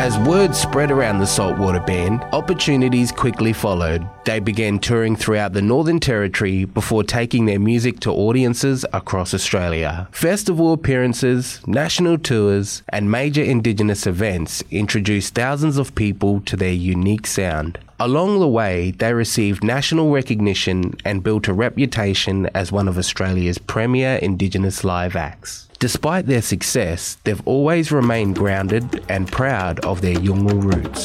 As word spread around the Saltwater Band, opportunities quickly followed. They began touring throughout the Northern Territory before taking their music to audiences across Australia. Festival appearances, national tours, and major Indigenous events introduced thousands of people to their unique sound. Along the way, they received national recognition and built a reputation as one of Australia's premier Indigenous live acts. Despite their success, they've always remained grounded and proud of their Yolngu roots.